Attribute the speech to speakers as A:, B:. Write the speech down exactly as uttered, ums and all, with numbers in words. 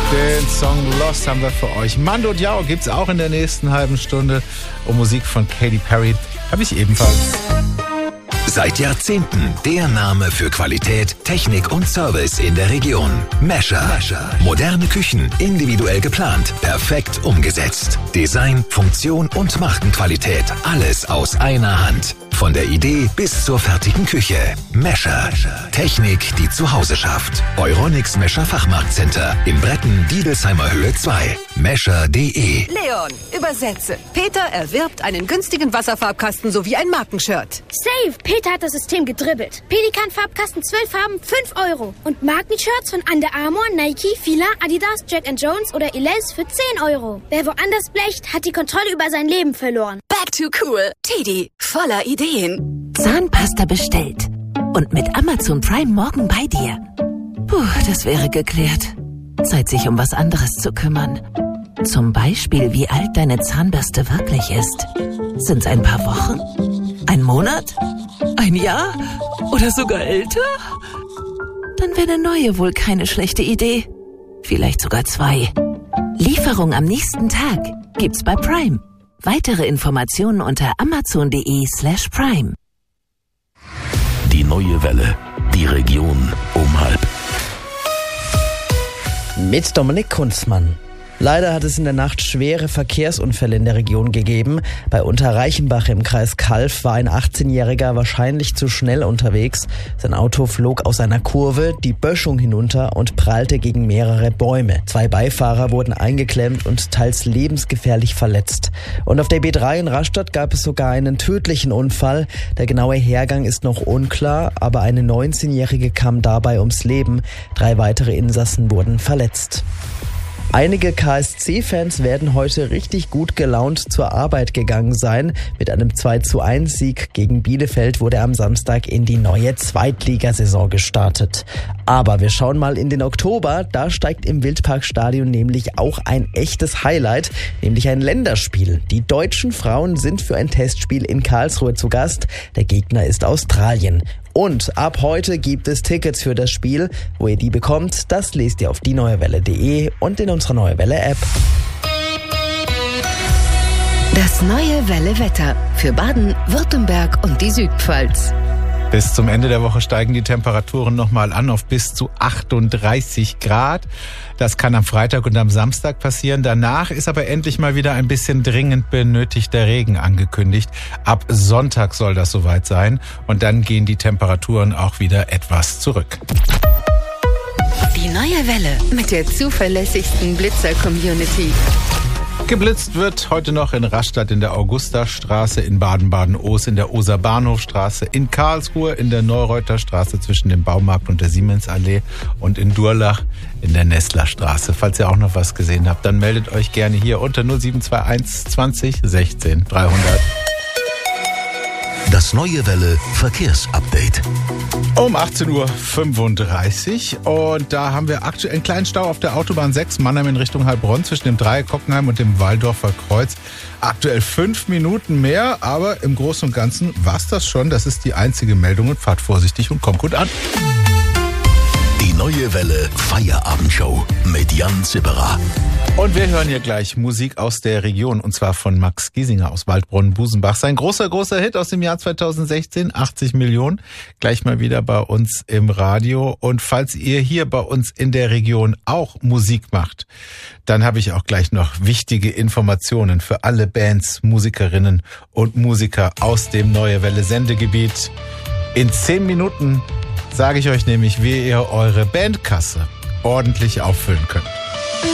A: Den Song Lost haben wir für euch. Mando Diao gibt's auch in der nächsten halben Stunde. Und Musik von Katy Perry habe ich ebenfalls.
B: Seit Jahrzehnten der Name für Qualität, Technik und Service in der Region. Mescher. Mescher. Moderne Küchen, individuell geplant, perfekt umgesetzt. Design, Funktion und Markenqualität. Alles aus einer Hand. Von der Idee bis zur fertigen Küche. Mescher. Technik, die zu Hause schafft. Euronics Mescher Fachmarktcenter in Bretten, Diedelsheimer Höhe zwei. Mescher punkt de.
C: Leon, übersetze. Peter erwirbt einen günstigen Wasserfarbkasten sowie ein Markenshirt.
D: Safe! Peter hat das System gedribbelt. Pelikan-Farbkasten zwölf Farben, fünf Euro. Und Markenshirts von Under Armour, Nike, Fila, Adidas, Jack and Jones oder Elize für zehn Euro. Wer woanders blecht, hat die Kontrolle über sein Leben verloren.
C: Back to cool. Teddy, voller Ideen.
E: Zahnpasta bestellt. Und mit Amazon Prime morgen bei dir. Puh, das wäre geklärt. Zeit, sich um was anderes zu kümmern. Zum Beispiel, wie alt deine Zahnbürste wirklich ist. Sind's ein paar Wochen? Ein Monat? Ein Jahr? Oder sogar älter? Dann wäre eine neue wohl keine schlechte Idee. Vielleicht sogar zwei. Lieferung am nächsten Tag gibt's bei Prime. Weitere Informationen unter amazon.de slash prime.
B: Die neue Welle. Die Region um halb.
F: Mit Dominik Kunzmann. Leider hat es in der Nacht schwere Verkehrsunfälle in der Region gegeben. Bei Unterreichenbach im Kreis Calw war ein achtzehnjähriger wahrscheinlich zu schnell unterwegs. Sein Auto flog aus einer Kurve die Böschung hinunter und prallte gegen mehrere Bäume. Zwei Beifahrer wurden eingeklemmt und teils lebensgefährlich verletzt. Und auf der B drei in Rastatt gab es sogar einen tödlichen Unfall. Der genaue Hergang ist noch unklar, aber eine neunzehnjährige kam dabei ums Leben. Drei weitere Insassen wurden verletzt. Einige K S C-Fans werden heute richtig gut gelaunt zur Arbeit gegangen sein. Mit einem zwei zu eins Sieg gegen Bielefeld wurde am Samstag in die neue Zweitligasaison gestartet. Aber wir schauen mal in den Oktober. Da steigt im Wildparkstadion nämlich auch ein echtes Highlight, nämlich ein Länderspiel. Die deutschen Frauen sind für ein Testspiel in Karlsruhe zu Gast. Der Gegner ist Australien. Und ab heute gibt es Tickets für das Spiel. Wo ihr die bekommt, das lest ihr auf die neue welle punkt de und in unserer Neue Welle App.
C: Das Neue Welle Wetter für Baden, Württemberg und die Südpfalz.
A: Bis zum Ende der Woche steigen die Temperaturen nochmal an auf bis zu achtunddreißig Grad. Das kann am Freitag und am Samstag passieren. Danach ist aber endlich mal wieder ein bisschen dringend benötigter Regen angekündigt. Ab Sonntag soll das soweit sein. Und dann gehen die Temperaturen auch wieder etwas zurück.
C: Die Neue Welle mit der zuverlässigsten Blitzer-Community.
A: Geblitzt wird heute noch in Rastatt in der Augustastraße, in Baden-Baden-Oos in der Oser-Bahnhofstraße, in Karlsruhe in der Neureuter Straße zwischen dem Baumarkt und der Siemensallee und in Durlach in der Nestlerstraße. Falls ihr auch noch was gesehen habt, dann meldet euch gerne hier unter null sieben zwei eins zwanzig sechzehn dreihundert.
B: Das Neue Welle Verkehrsupdate.
A: Um achtzehn Uhr fünfunddreißig und da haben wir aktuell einen kleinen Stau auf der Autobahn sechs Mannheim in Richtung Heilbronn zwischen dem Dreieck Hockenheim und dem Waldorfer Kreuz. Aktuell fünf Minuten mehr, aber im Großen und Ganzen war's das schon. Das ist die einzige Meldung und fahrt vorsichtig und kommt gut an.
B: Die Neue Welle Feierabendshow mit Jan Zipperer.
A: Und wir hören hier gleich Musik aus der Region, und zwar von Max Giesinger aus Waldbronn-Busenbach. Sein großer, großer Hit aus dem Jahr zweitausendsechzehn, achtzig Millionen, gleich mal wieder bei uns im Radio. Und falls ihr hier bei uns in der Region auch Musik macht, dann habe ich auch gleich noch wichtige Informationen für alle Bands, Musikerinnen und Musiker aus dem Neue Welle Sendegebiet. In zehn Minuten sage ich euch nämlich, wie ihr eure Bandkasse ordentlich auffüllen könnt.